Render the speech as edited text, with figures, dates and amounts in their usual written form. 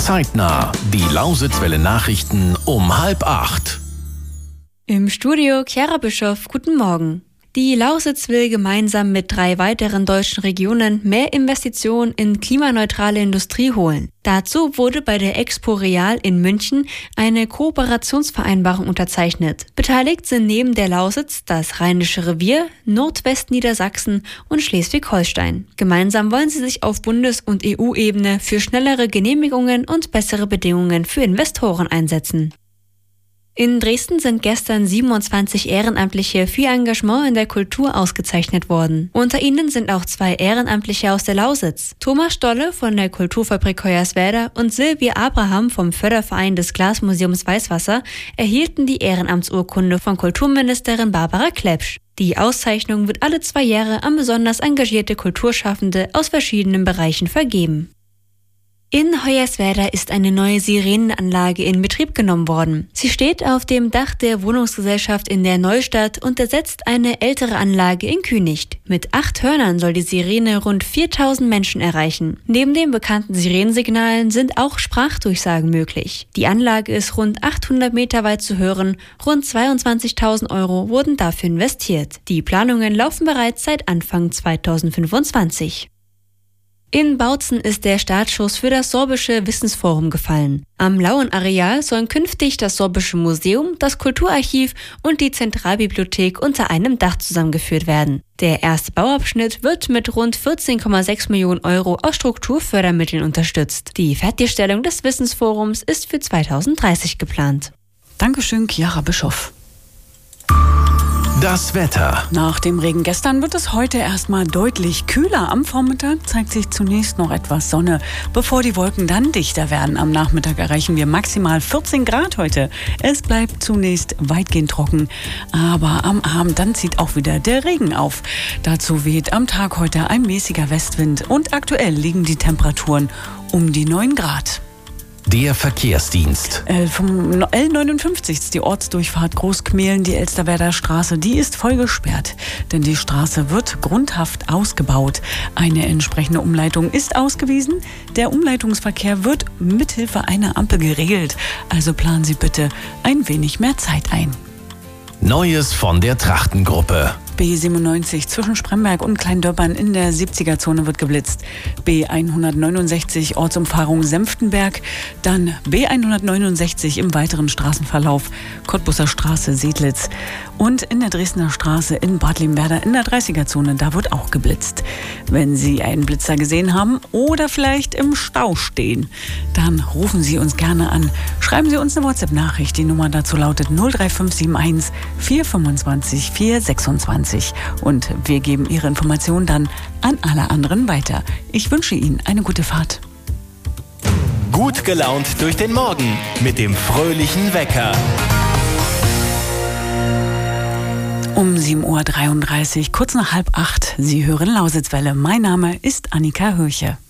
Zeitnah. Die Lausitzwelle Nachrichten um 7:30. Im Studio Chiara Bischoff, guten Morgen. Die Lausitz will gemeinsam mit 3 weiteren deutschen Regionen mehr Investitionen in klimaneutrale Industrie holen. Dazu wurde bei der Expo Real in München eine Kooperationsvereinbarung unterzeichnet. Beteiligt sind neben der Lausitz das Rheinische Revier, Nordwestniedersachsen und Schleswig-Holstein. Gemeinsam wollen sie sich auf Bundes- und EU-Ebene für schnellere Genehmigungen und bessere Bedingungen für Investoren einsetzen. In Dresden sind gestern 27 Ehrenamtliche für ihr Engagement in der Kultur ausgezeichnet worden. Unter ihnen sind auch 2 Ehrenamtliche aus der Lausitz. Thomas Stolle von der Kulturfabrik Hoyerswerda und Silvia Abraham vom Förderverein des Glasmuseums Weißwasser erhielten die Ehrenamtsurkunde von Kulturministerin Barbara Klepsch. Die Auszeichnung wird alle 2 Jahre an besonders engagierte Kulturschaffende aus verschiedenen Bereichen vergeben. In Hoyerswerda ist eine neue Sirenenanlage in Betrieb genommen worden. Sie steht auf dem Dach der Wohnungsgesellschaft in der Neustadt und ersetzt eine ältere Anlage in Künicht. Mit 8 Hörnern soll die Sirene rund 4000 Menschen erreichen. Neben den bekannten Sirenensignalen sind auch Sprachdurchsagen möglich. Die Anlage ist rund 800 Meter weit zu hören. Rund 22.000 € wurden dafür investiert. Die Planungen laufen bereits seit Anfang 2025. In Bautzen ist der Startschuss für das Sorbische Wissensforum gefallen. Am Lauenareal sollen künftig das Sorbische Museum, das Kulturarchiv und die Zentralbibliothek unter einem Dach zusammengeführt werden. Der erste Bauabschnitt wird mit rund 14,6 Millionen € aus Strukturfördermitteln unterstützt. Die Fertigstellung des Wissensforums ist für 2030 geplant. Dankeschön, Chiara Bischoff. Das Wetter. Nach dem Regen gestern wird es heute erstmal deutlich kühler. Am Vormittag zeigt sich zunächst noch etwas Sonne, bevor die Wolken dann dichter werden. Am Nachmittag erreichen wir maximal 14 Grad heute. Es bleibt zunächst weitgehend trocken, aber am Abend dann zieht auch wieder der Regen auf. Dazu weht am Tag heute ein mäßiger Westwind und aktuell liegen die Temperaturen um die 9 Grad. Der Verkehrsdienst. Vom L59 ist die Ortsdurchfahrt Großkmehlen, die Elsterwerder Straße, die ist voll gesperrt, denn die Straße wird grundhaft ausgebaut. Eine entsprechende Umleitung ist ausgewiesen. Der Umleitungsverkehr wird mithilfe einer Ampel geregelt, also planen Sie bitte ein wenig mehr Zeit ein. Neues von der Trachtengruppe. B97 zwischen Spremberg und Kleindöbbern in der 70er-Zone wird geblitzt. B169 Ortsumfahrung Senftenberg. Dann B169 im weiteren Straßenverlauf Cottbusser Straße Sedlitz. Und in der Dresdner Straße in Bad Liebenwerda in der 30er-Zone, da wird auch geblitzt. Wenn Sie einen Blitzer gesehen haben oder vielleicht im Stau stehen, dann rufen Sie uns gerne an. Schreiben Sie uns eine WhatsApp-Nachricht. Die Nummer dazu lautet 03571 425 426. Und wir geben Ihre Informationen dann an alle anderen weiter. Ich wünsche Ihnen eine gute Fahrt. Gut gelaunt durch den Morgen mit dem fröhlichen Wecker. Um 7:33 Uhr, kurz nach 7:30. Sie hören Lausitzwelle. Mein Name ist Annika Hürche.